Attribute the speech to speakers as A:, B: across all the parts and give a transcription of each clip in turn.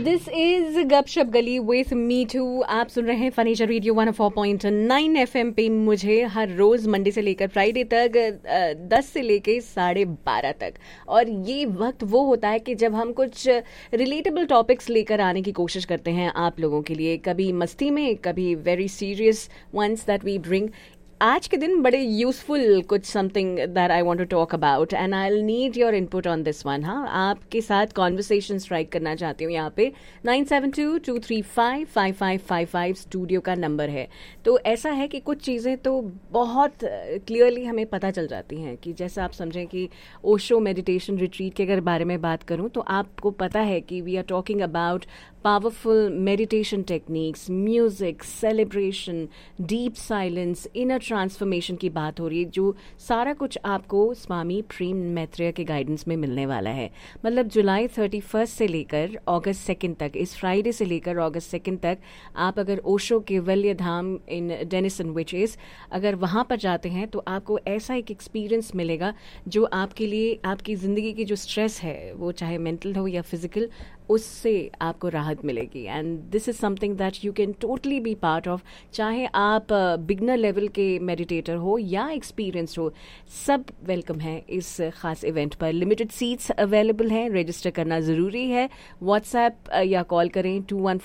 A: This is गपशप गली with me to. आप सुन रहे हैं फर्नीचर रेडियो 104.9 FM पे मुझे हर रोज मंडे से लेकर फ्राइडे तक 10 से लेकर 12:30 तक। और ये वक्त वो होता है कि जब हम कुछ रिलेटेबल टॉपिक्स लेकर आने की कोशिश करते हैं आप लोगों के लिए, कभी मस्ती में, कभी very serious once that we bring. आज के दिन बड़े यूजफुल कुछ something that I want to talk about and I will need your input on this one. हाँ, आपके साथ कॉन्वर्सेशन स्ट्राइक करना चाहती हूँ। यहाँ पे 9722355555 स्टूडियो का नंबर है। तो ऐसा है कि कुछ चीज़ें तो बहुत क्लियरली हमें पता चल जाती हैं कि जैसे आप समझें कि ओशो मेडिटेशन रिट्रीट के अगर बारे में बात करूँ तो आपको पता है कि we are talking about powerful meditation techniques, music, celebration, deep silence, inner transformation की बात हो रही है, जो सारा कुछ आपको स्वामी प्रेम मैत्रेय के गाइडेंस में मिलने वाला है। मतलब जुलाई 31 से लेकर अगस्त 2 तक, इस फ्राइडे से लेकर अगस्त 2 तक आप अगर ओशो केवल्य धाम इन डेनिसन विचेस अगर वहाँ पर जाते हैं तो आपको ऐसा एक एक्सपीरियंस मिलेगा जो आपके लिए आपकी ज़िंदगी की जो स्ट्रेस है, वो चाहे मेंटल हो या फिजिकल, उससे आपको राहत मिलेगी। And this is something that you can totally B part of, चाहे आप बिगनर लेवल के मेडिटेटर हो या एक्सपीरियंस हो, सब वेलकम है इस खास इवेंट पर। लिमिटेड सीट्स अवेलेबल हैं, रजिस्टर करना ज़रूरी है। व्हाट्सएप या कॉल करें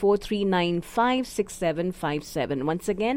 A: 2143956757। वंस अगेन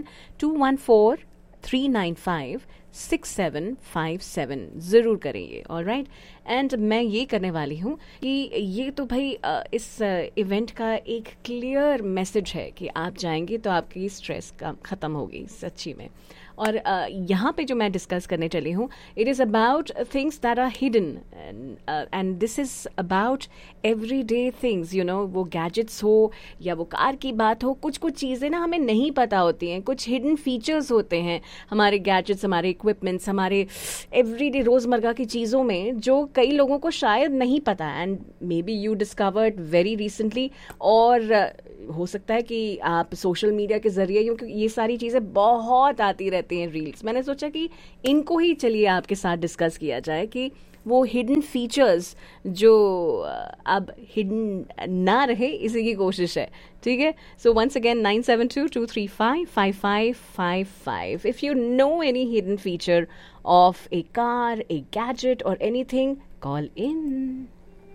A: 2143956757 ज़रूर करेंगे। ऑलराइट, एंड मैं ये करने वाली हूँ कि ये तो भाई इस इवेंट का एक क्लियर मैसेज है कि आप जाएंगे तो आपकी स्ट्रेस ख़त्म होगी सच्ची में। और यहाँ पे जो मैं डिस्कस करने चली हूँ, it is about things that are hidden and this is about every day things, you know, वो गैजेट्स हो या वो कार की बात हो, कुछ कुछ चीज़ें ना हमें नहीं पता होती हैं, कुछ हिडन फीचर्स होते हैं हमारे गैजेट्स, हमारे इक्विपमेंट्स, हमारे एवरी डे रोज़मर्रा की चीज़ों में जो कई लोगों को शायद नहीं पता। And may be you discovered very recently, और हो सकता है कि आप सोशल मीडिया के ज़रिए, क्योंकि ये सारी चीज़ें बहुत आती रहती हैं रील्स, मैंने सोचा कि इनको ही चलिए आपके साथ डिस्कस किया जाए कि वो हिडन फीचर्स जो अब हिडन ना रहे, इसी की कोशिश है। ठीक है, so once again 9722355555 if you know any hidden feature of A car, A gadget और एनीथिंग, कॉल इन।